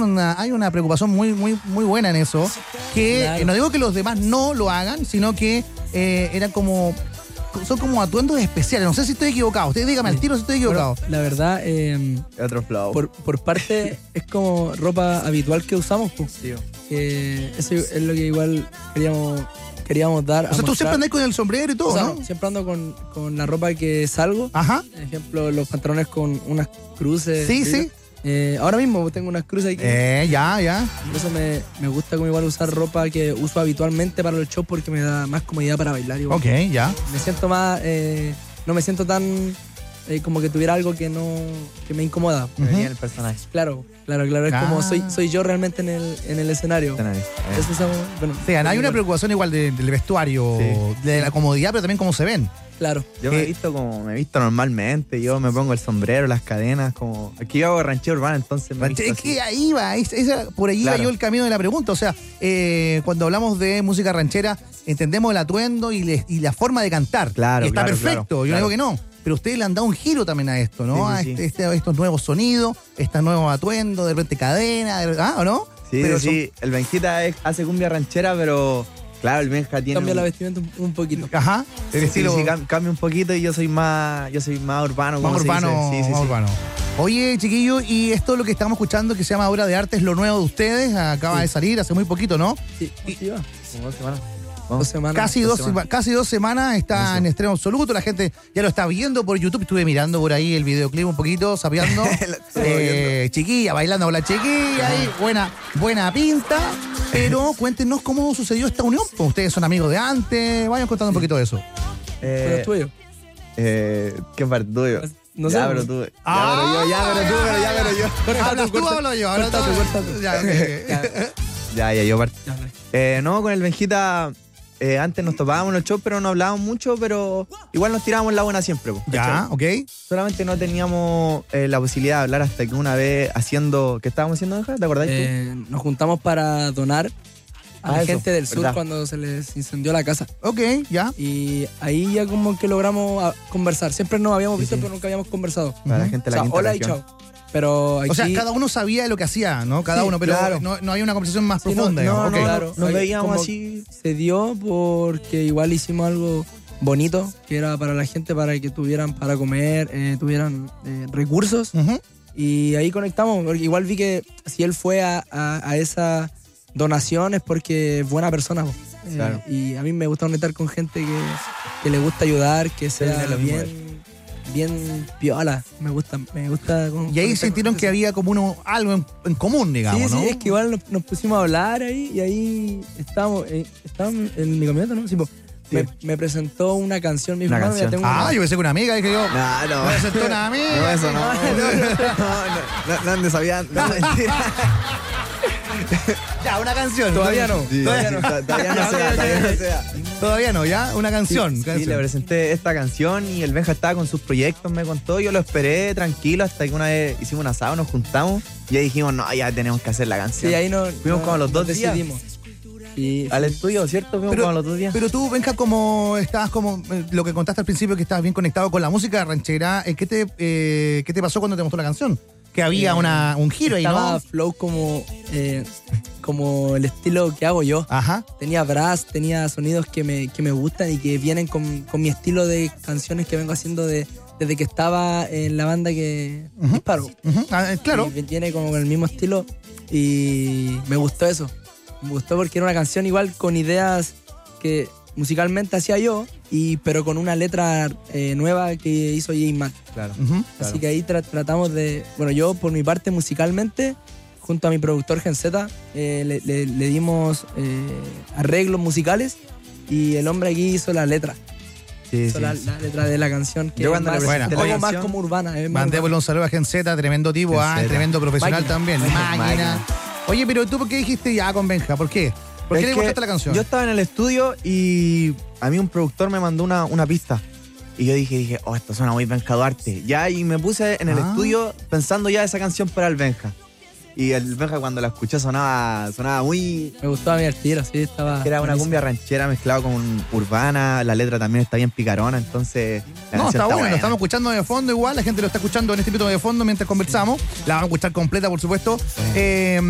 hay una preocupación muy, muy, muy buena en eso. Que Claro. no digo que los demás no lo hagan, sino que son como atuendos especiales. No sé si estoy equivocado. Usted dígame al tiro si estoy equivocado. Bueno, la verdad, Otro flow. por parte es como ropa habitual que usamos, pues. Sí. Eso es lo que igual queríamos dar. O sea, tú siempre andás con el sombrero y todo, O sea, ¿no? siempre ando con la ropa que salgo. Ajá. Por ejemplo, los pantalones con unas cruces. Sí, sí. Ahora mismo tengo unas cruces aquí. Ya. Por eso me gusta como igual usar ropa que uso habitualmente para los shows porque me da más comodidad para bailar igual. Ok, ya. Me siento más, no me siento tan como que tuviera algo que me incomoda. Venía el personaje. Claro. Es como soy yo realmente en el escenario. Eso es, bueno, Sí, hay una preocupación igual del vestuario, Sí. de la comodidad, pero también cómo se ven. Claro. Yo me he visto normalmente, yo me pongo el sombrero, las cadenas, como... Aquí yo hago ranchero urbano, entonces me he visto Es así. que ahí va, por ahí Claro. va yo el camino de la pregunta. O sea, cuando hablamos de música ranchera, entendemos el atuendo y la forma de cantar. Claro, Y está claro, perfecto, claro, yo no digo claro. que no. Pero ustedes le han dado un giro también a esto, ¿no? Sí, sí, sí. A estos nuevos sonidos, estos nuevos atuendos, de repente cadena, ¿o no? Sí, Pero sí, el Benjita hace cumbia ranchera, pero claro, el Benja tiene... Cambia la vestimenta un poquito. Ajá, el Sí, estilo sí, cambia un poquito y yo soy más urbano. más como se urbano. dice. Sí. Urbano. Oye, chiquillo, y esto lo que estamos escuchando que se llama Obra de Arte es lo nuevo de ustedes, acaba de salir hace muy poquito, ¿no? Sí, sí va. Como 2 semanas. 2 semanas. Casi dos semanas está Eso. en estreno absoluto. La gente ya lo está viendo por YouTube. Estuve mirando por ahí el videoclip un poquito, sapeando. Chiquilla, bailando con la chiquilla ahí. Buena pinta. Pero cuéntenos cómo sucedió esta unión. Pues ustedes son amigos de antes. Vayan contando un poquito de eso. Pero es tuyo. ¿Qué parte tuyo? No sé. Ya, pero tú. Ya, pero yo. ¿Hablas tú o hablo yo? Corta tú. Ya, ok. Ya, yo parto. Ya, dale. No, con el Benjita antes nos topábamos en los shows, pero no hablábamos mucho, pero igual nos tirábamos la buena siempre. Po, Ya, ¿cachai? ok. Solamente no teníamos la posibilidad de hablar hasta que una vez ¿qué estábamos haciendo, Benja? ¿Te acordás tú? Nos juntamos para donar a la eso, gente del sur verdad. cuando se les incendió la casa. Ok, ya. Y ahí ya como que logramos conversar. Siempre nos habíamos visto, pero nunca habíamos conversado. Para la gente de O la sea, quinta hola y región. chao. Pero aquí... O sea, cada uno sabía de lo que hacía, ¿no? Cada Sí, uno, pero claro. no hay una conversación más Sí, profunda. digamos. Ok. claro. Nos Ahí veíamos como así. Se dio porque igual hicimos algo bonito, que era para la gente, para que tuvieran para comer, tuvieran recursos. Ujú. Y ahí conectamos, porque igual vi que si él fue a esa donación es porque es buena persona. Po. Claro. Y a mí me gusta conectar con gente que le gusta ayudar, que sea tiene lo mismo bien piola. Me gusta. Y ahí sintieron que había como algo en común, digamos, Sí, ¿no? sí, es que igual nos pusimos a hablar ahí y ahí estábamos en mi camioneta, ¿no? Sí, po. Me presentó una canción, mi Una hermano, ya canción. tengo Yo pensé que una amiga, dije yo. No. Me presentó una amiga. No, eso no. No andes sabían. No, mentira. Ya, una canción. Todavía no. Sí, Todavía no. Todavía no sea. Todavía no, ya, una canción. Sí, le presenté esta canción y el Benja estaba con sus proyectos, me contó. Yo lo esperé tranquilo hasta que una vez hicimos un asado, nos juntamos y ahí dijimos, no, ya tenemos que hacer la canción. Sí, ahí Fuimos como los 2 días. decidimos. Y Al estudio, ¿cierto? Fuimos como los 2 días. Pero tú, Benja, como estabas como lo que contaste al principio, que estabas bien conectado con la música ranchera, ¿qué te pasó cuando te mostró la canción? Que había un giro ahí, estaba ¿no? flow como el estilo que hago yo. Ajá. Tenía brass, tenía sonidos que me gustan y que vienen con mi estilo de canciones que vengo haciendo desde que estaba en la banda que disparo. Ujú. Claro. Y viene como con el mismo estilo y me gustó eso. Me gustó porque era una canción igual con ideas que musicalmente hacía yo, pero con una letra nueva que hizo J Mac. Claro. Ujú. Así que ahí tratamos de... Bueno, yo por mi parte musicalmente, junto a mi productor Genzeta, le dimos arreglos musicales y el hombre aquí hizo la letra. Sí, Hizo sí. la letra de la canción, que Yo es cuando le más, presenté un la poco más canción, como urbana. es más Mandémosle un saludo a Genzeta, tremendo tipo, Genzeta. tremendo profesional Máquina. también. Máquina. Máquina. Oye, pero tú, ¿por qué dijiste ya con Benja? ¿Por qué? ¿Por qué Es le que mostraste la canción? Yo estaba en el estudio y a mí un productor me mandó una pista. Y yo dije, esto suena muy Benja Duarte. Ya, y me puse en el estudio pensando ya esa canción para el Benja. Y el Benja cuando la escuché sonaba muy... Me gustaba mi tiro, sí, estaba... Era una buenísimo. cumbia ranchera mezclada con urbana, la letra también está bien picarona, entonces... la No, canción está bueno, buena. lo estamos escuchando de fondo igual, la gente lo está escuchando en este minuto de fondo mientras conversamos. La vamos a escuchar completa, por supuesto.